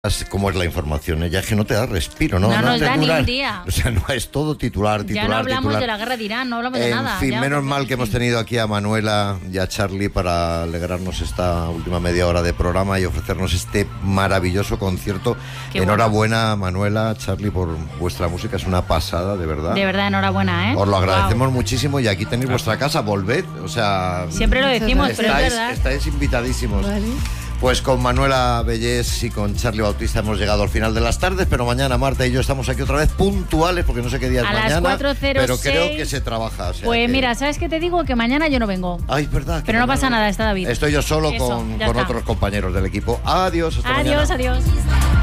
¿Cómo es la información? Ya es que no te da respiro, ¿no? No nos da ni dura, un día. O sea, no es todo titular. Ya no hablamos de la guerra de Irán, no hablamos de nada. En fin, menos mal que hemos tenido aquí a Manuela y a Charlie para alegrarnos esta última media hora de programa y ofrecernos este maravilloso concierto. Enhorabuena, Manuela, Charlie, por vuestra música. Es una pasada, de verdad. De verdad, enhorabuena, ¿eh? Os lo agradecemos muchísimo y aquí tenéis vuestra casa. Volved, o sea... Siempre lo decimos, pero es verdad. Estáis invitadísimos. Vale. Pues con Manuela Bellés y con Charlie Bautista hemos llegado al final de las tardes, pero mañana Marta y yo estamos aquí otra vez puntuales, porque no sé qué día es mañana, las 4:06, pero creo que se trabaja. O sea pues que... mira, ¿sabes qué te digo? Que mañana yo no vengo. Ay, es verdad. Pero no pasa nada, está David. Estoy yo solo Eso, con ya está. otros compañeros del equipo. Adiós, hasta mañana. Adiós.